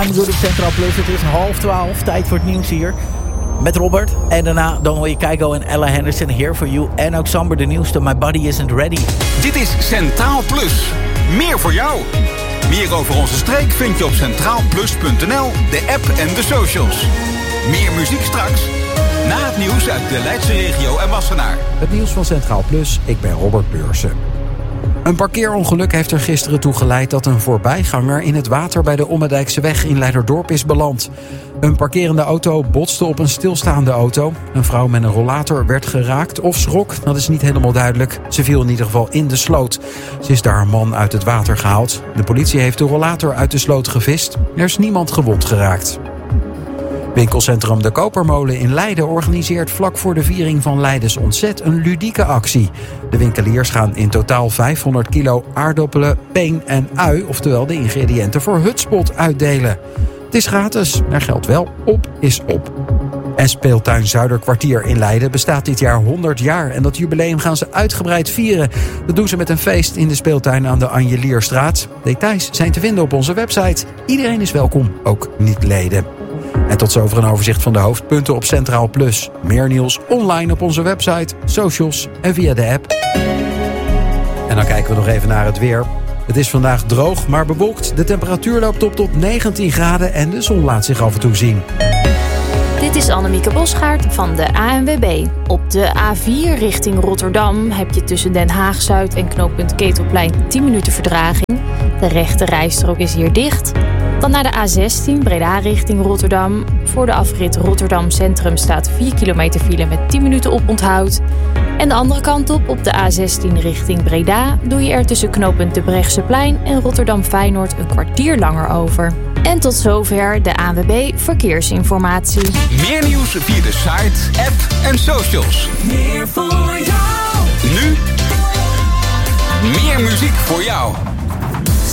gaan we door op Centraal Plus. Het is 11:30, tijd voor het nieuws hier. Met Robert. En daarna dan hoor je Kygo en Ella Henderson, Here For You. En ook Samber, de nieuwste, My Body Isn't Ready. Dit is Centraal Plus. Meer voor jou. Meer over onze streek vind je op centraalplus.nl, de app en de socials. Meer muziek straks. Na het nieuws uit de Leidse regio en Wassenaar. Het nieuws van Centraal Plus, ik ben Robert Beursen. Een parkeerongeluk heeft er gisteren toe geleid dat een voorbijganger in het water bij de Ommedijkseweg in Leiderdorp is beland. Een parkerende auto botste op een stilstaande auto. Een vrouw met een rollator werd geraakt of schrok, dat is niet helemaal duidelijk. Ze viel in ieder geval in de sloot. Ze is daar een man uit het water gehaald. De politie heeft de rollator uit de sloot gevist. Er is niemand gewond geraakt. Winkelcentrum De Kopermolen in Leiden organiseert vlak voor de viering van Leidens Ontzet een ludieke actie. De winkeliers gaan in totaal 500 kilo aardappelen, peen en ui, oftewel de ingrediënten voor Hutspot, uitdelen. Het is gratis, er geldt wel op is op. En speeltuin Zuiderkwartier in Leiden bestaat dit jaar 100 jaar. En dat jubileum gaan ze uitgebreid vieren. Dat doen ze met een feest in de speeltuin aan de Anjelierstraat. Details zijn te vinden op onze website. Iedereen is welkom, ook niet-leden. En tot zover een overzicht van de hoofdpunten op Centraal Plus. Meer nieuws online op onze website, socials en via de app. En dan kijken we nog even naar het weer. Het is vandaag droog, maar bewolkt. De temperatuur loopt op tot 19 graden en de zon laat zich af en toe zien. Dit is Annemieke Bosgaard van de ANWB. Op de A4 richting Rotterdam heb je tussen Den Haag-Zuid en knooppunt Ketelplein 10 minuten vertraging. De rechte rijstrook is hier dicht. Dan naar de A16 Breda richting Rotterdam. Voor de afrit Rotterdam Centrum staat 4 kilometer file met 10 minuten oponthoud. En de andere kant op de A16 richting Breda doe je er tussen knooppunt de Brechtseplein en Rotterdam Feyenoord een kwartier langer over. En tot zover de ANWB Verkeersinformatie. Meer nieuws via de site, app en socials. Meer voor jou. Nu meer muziek voor jou.